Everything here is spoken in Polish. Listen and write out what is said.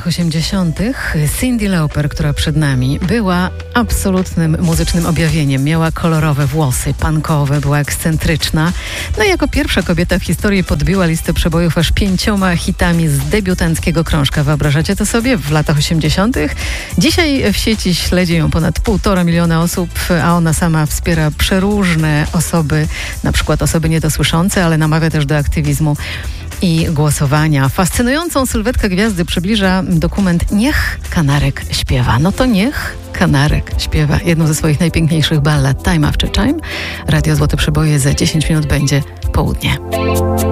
latach 80. Cyndi Lauper, która przed nami, była absolutnym muzycznym objawieniem. Miała kolorowe włosy, punkowe, była ekscentryczna. No i jako pierwsza kobieta w historii podbiła listę przebojów aż 5 hitami z debiutanckiego krążka. Wyobrażacie to sobie? W latach 80. Dzisiaj w sieci śledzi ją ponad 1,5 miliona osób, a ona sama wspiera przeróżne osoby, na przykład osoby niedosłyszące, ale namawia też do aktywizmu i głosowania. Fascynującą sylwetkę gwiazdy przybliża dokument Niech Kanarek śpiewa. No to niech Kanarek śpiewa jedną ze swoich najpiękniejszych ballad Time After Time. Radio Złote Przeboje za 10 minut będzie południe.